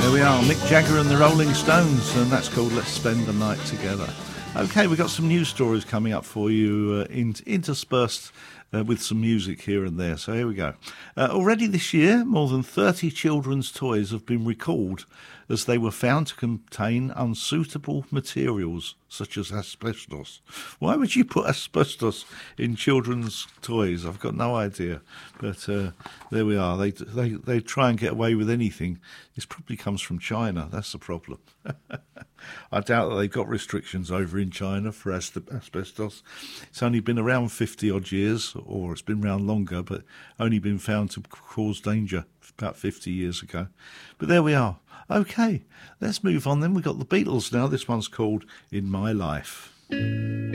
There we are, Mick Jagger and the Rolling Stones, and that's called Let's Spend the Night Together. Okay, we've got some news stories coming up for you, interspersed with some music here and there. So here we go. Already this year, more than 30 children's toys have been recalled as they were found to contain unsuitable materials such as asbestos. Why would you put asbestos in children's toys? I've got no idea. But there we are. They try and get away with anything. This probably comes from China. That's the problem. I doubt that they've got restrictions over in China for asbestos. It's only been around 50 odd years, or it's been around longer, but only been found to cause danger about 50 years ago. But there we are. Okay, let's move on then. We've got the Beatles now. This one's called In My Life.